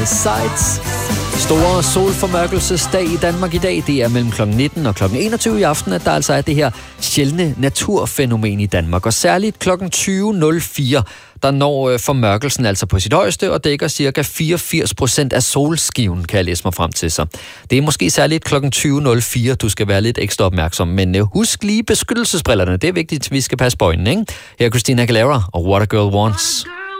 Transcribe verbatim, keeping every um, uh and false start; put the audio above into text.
Sights. Store solformørkelsesdag i Danmark i dag, det er mellem klokken nitten og klokken enogtyve i aften, at der altså er det her sjældne naturfænomen i Danmark. Og særligt klokken tyve nul fire, der når formørkelsen altså på sit højeste og dækker cirka fireogfirs procent af solskiven, kan jeg læse mig frem til sig. Det er måske særligt klokken tyve nul fire, du skal være lidt ekstra opmærksom, men husk lige beskyttelsesbrillerne, det er vigtigt, vi skal passe på øjnene, ikke? Her er Christina Aguilera og What a Girl Wants.